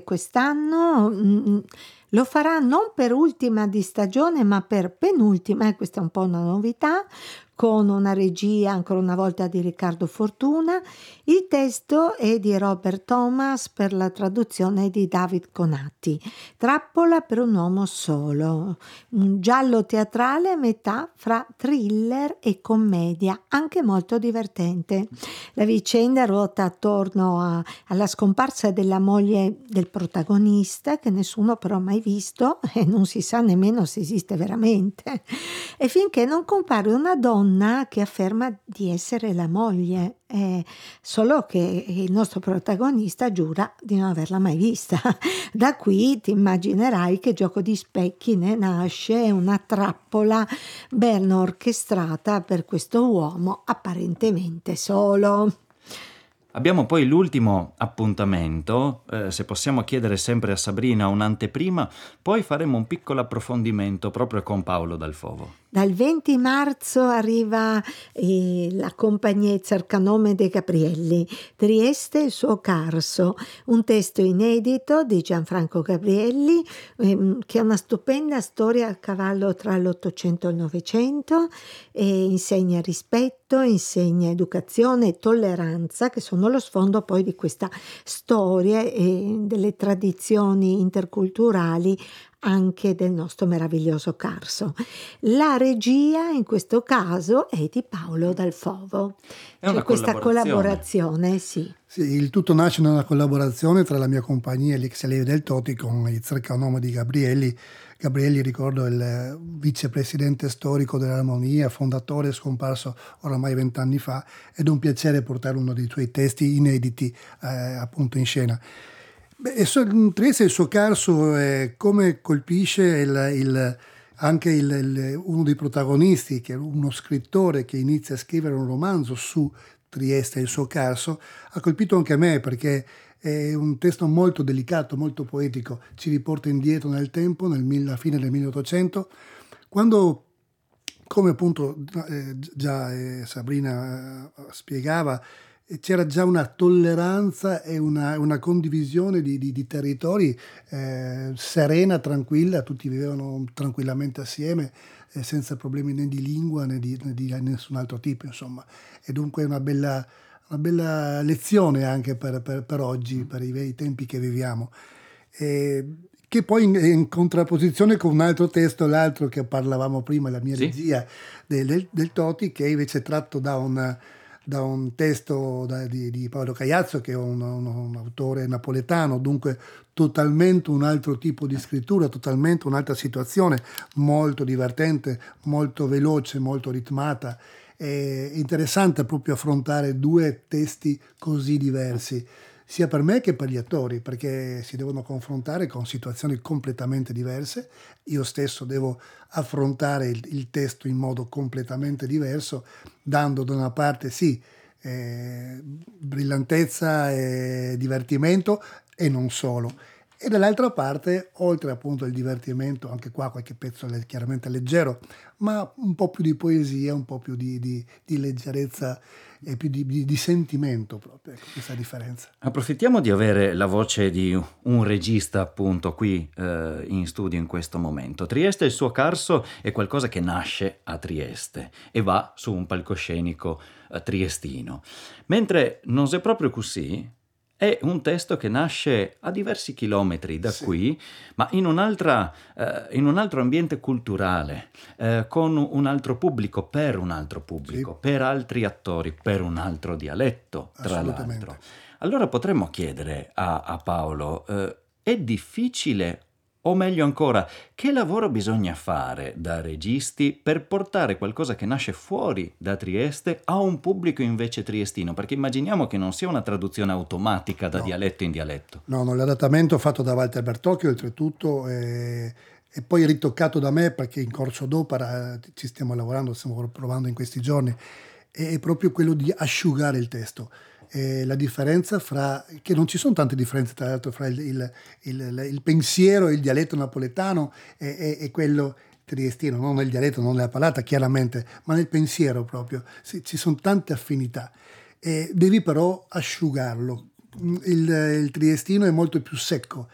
quest'anno. Lo farà non per ultima di stagione, ma per penultima, e questa è un po' una novità, con una regia ancora una volta di Riccardo Fortuna. Il testo è di Robert Thomas per la traduzione di David Conati. Trappola per un uomo solo, un giallo teatrale a metà fra thriller e commedia, anche molto divertente. La vicenda ruota attorno alla scomparsa della moglie del protagonista, che nessuno però ha mai visto e non si sa nemmeno se esiste veramente, e finché non compare una donna che afferma di essere la moglie, solo che il nostro protagonista giura di non averla mai vista. Da qui ti immaginerai che gioco di specchi ne nasce una trappola ben orchestrata per questo uomo apparentemente solo. Abbiamo poi l'ultimo appuntamento, se possiamo chiedere sempre a Sabrina un'anteprima, poi faremo un piccolo approfondimento proprio con Paolo Dal Fovo. Dal 20 marzo arriva la compagnia Il Cercanome dei Gabrielli, Trieste il suo Carso, un testo inedito di Gianfranco Gabrielli, che è una stupenda storia a cavallo tra l'Ottocento e il Novecento, e insegna rispetto, insegna educazione e tolleranza, che sono lo sfondo poi di questa storia e delle tradizioni interculturali anche del nostro meraviglioso Carso. La regia in questo caso è di Paolo Dal Fovo. È una questa collaborazione, sì. Sì, il tutto nasce da una collaborazione tra la mia compagnia, l'X del Toti, con il Cercanome di Gabrielli. Gabrielli, ricordo, è il vicepresidente storico dell'Armonia, fondatore, scomparso oramai 20 anni fa, ed è un piacere portare uno dei suoi testi inediti appunto in scena. Trieste il suo Carso, come colpisce anche uno dei protagonisti, che è uno scrittore che inizia a scrivere un romanzo su Trieste il suo Carso, ha colpito anche me, perché è un testo molto delicato, molto poetico, ci riporta indietro nel tempo, alla fine del 1800, quando, come appunto già Sabrina spiegava, c'era già una tolleranza e una condivisione di territori serena, tranquilla, tutti vivevano tranquillamente assieme, senza problemi né di lingua né di nessun altro tipo, insomma. E dunque è una bella lezione anche per oggi, per i tempi che viviamo. Che poi in contrapposizione con un altro testo, l'altro che parlavamo prima, la mia regia del Toti, che è invece tratto da un testo di Paolo Caiazzo, che è un autore napoletano, dunque totalmente un altro tipo di scrittura, totalmente un'altra situazione, molto divertente, molto veloce, molto ritmata. È interessante proprio affrontare due testi così diversi, sia per me che per gli attori, perché si devono confrontare con situazioni completamente diverse. Io stesso devo affrontare il testo in modo completamente diverso, dando da una parte brillantezza e divertimento, e non solo, e dall'altra parte, oltre appunto al divertimento, anche qua qualche pezzo chiaramente leggero, ma un po' più di poesia, un po' più di leggerezza e più di sentimento, proprio, ecco, questa differenza. Approfittiamo di avere la voce di un regista appunto qui in studio in questo momento. Trieste il suo Carso è qualcosa che nasce a Trieste e va su un palcoscenico triestino, mentre Non se proprio così è un testo che nasce a diversi chilometri da qui, ma in un altro ambiente culturale, con un altro pubblico, per un altro pubblico, per altri attori, per un altro dialetto, tra l'altro. Allora potremmo chiedere a Paolo, è difficile, o meglio ancora, che lavoro bisogna fare da registi per portare qualcosa che nasce fuori da Trieste a un pubblico invece triestino? Perché immaginiamo che non sia una traduzione automatica da dialetto in dialetto. No, l'adattamento fatto da Walter Bertocchio, oltretutto, e poi ritoccato da me, perché in corso d'opera ci stiamo lavorando, stiamo provando in questi giorni, è proprio quello di asciugare il testo. La differenza che non ci sono tante differenze tra l'altro fra il pensiero e il dialetto napoletano e quello triestino, non nel dialetto, non nella parlata chiaramente, ma nel pensiero proprio. Ci sono tante affinità, devi però asciugarlo. Il triestino è molto più secco,